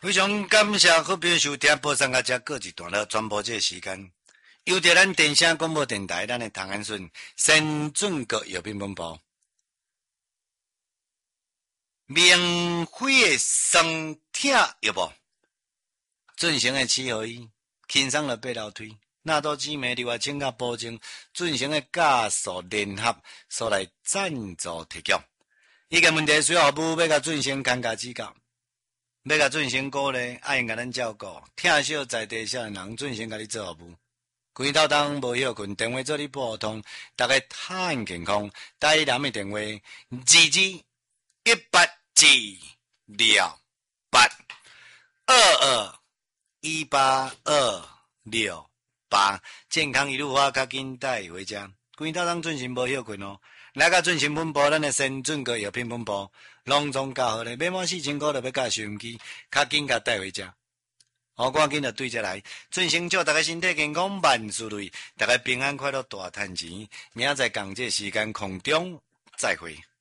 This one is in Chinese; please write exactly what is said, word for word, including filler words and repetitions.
非常感谢好朋友收听，播送到这过一段落，转播这个时间。由着咱电声广播电台，咱的唐安顺先准国药品本部，免费的双听药无？进行的七合一，轻松的八楼推，纳多姊妹另外请假保证进行的加速联合所来赞助提供。伊个问题需要服务要甲进行尴尬指教。要甲进行鼓励，爱用甲咱照顾，疼惜在地少年人进行甲你做服务。规头当无休困，电话做你拨通，大家太健康。台南的电话：二二一八二六八二二一八二六八，健康一路花较紧带回家。规头当进行无休困哦。来甲进行分布，咱的先准个药品分布，隆重较好咧，买满四千块就要甲收音机，较紧甲带回家。好，赶紧就对着来，进行祝大家身体健康，万事如意，大家平安快乐，大赚钱。明仔载共这时间空中再会。